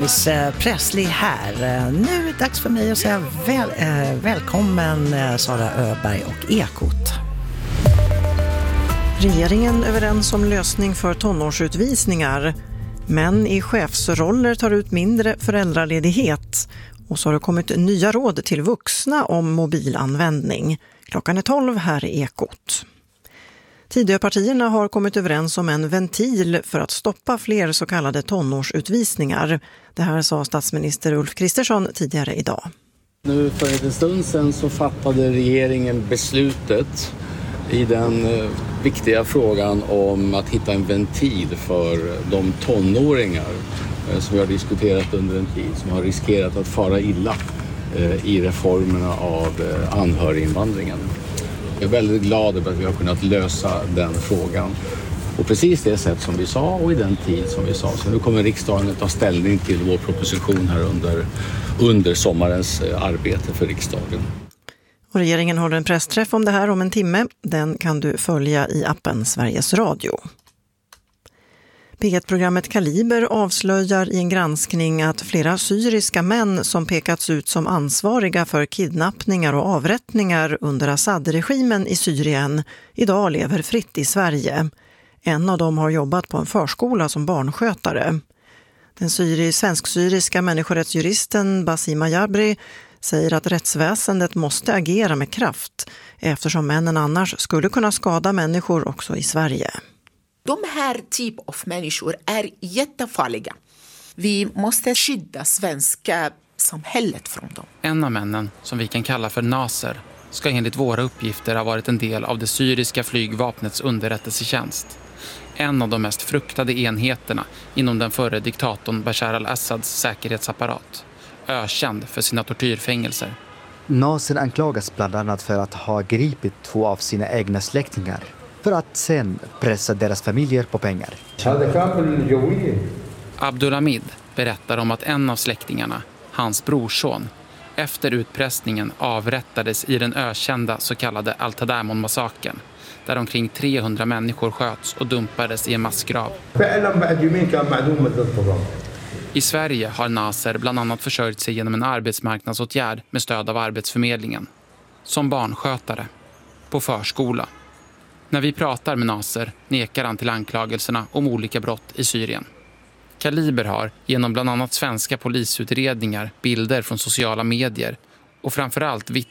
Elvis Presley här. Nu är det dags för mig att säga välkommen Sara Öberg och Ekot. Regeringen är överens om lösning för tonårsutvisningar. Män i chefsroller tar ut mindre föräldraledighet. Och så har det kommit nya råd till vuxna om mobilanvändning. Klockan är 12 här i Ekot. Tidöpartierna har kommit överens om en ventil för att stoppa fler så kallade tonårsutvisningar. Det här sa statsminister Ulf Kristersson tidigare idag. Nu för en stund sedan så fattade regeringen beslutet i den viktiga frågan om att hitta en ventil för de tonåringar som vi har diskuterat under en tid, som har riskerat att fara illa i reformerna av anhöriginvandringen. Jag är väldigt glad över att vi har kunnat lösa den frågan på precis det sätt som vi sa och i den tid som vi sa. Så nu kommer riksdagen att ta ställning till vår proposition här under sommarens arbete för riksdagen. Och regeringen håller en pressträff om det här om en timme. Den kan du följa i appen Sveriges Radio. P1-programmet Kaliber avslöjar i en granskning att flera syriska män som pekats ut som ansvariga för kidnappningar och avrättningar under Assad-regimen i Syrien idag lever fritt i Sverige. En av dem har jobbat på en förskola som barnskötare. Den svensk-syriska människorättsjuristen Basima Jabri säger att rättsväsendet måste agera med kraft eftersom männen annars skulle kunna skada människor också i Sverige. De här typ av människor är jättefarliga. Vi måste skydda svenska samhället från dem. En av männen, som vi kan kalla för Naser, ska enligt våra uppgifter ha varit en del av det syriska flygvapnets underrättelsetjänst. En av de mest fruktade enheterna inom den förre diktatorn Bashar al-Assads säkerhetsapparat. Ökänd för sina tortyrfängelser. Naser anklagas bland annat för att ha gripit 2 av sina egna släktingar. För att sen pressa deras familjer på pengar. Abdulhamid berättar om att en av släktingarna, hans brorson, efter utpressningen avrättades i den ökända så kallade Al-Tadamon-massakern, där omkring 300 människor sköts och dumpades i en massgrav. I Sverige har Naser bland annat försörjt sig genom en arbetsmarknadsåtgärd med stöd av Arbetsförmedlingen. Som barnskötare. På förskola. När vi pratar med Naser nekar han till anklagelserna om olika brott i Syrien. Kaliber har, genom bland annat svenska polisutredningar, bilder från sociala medier och framförallt vittnen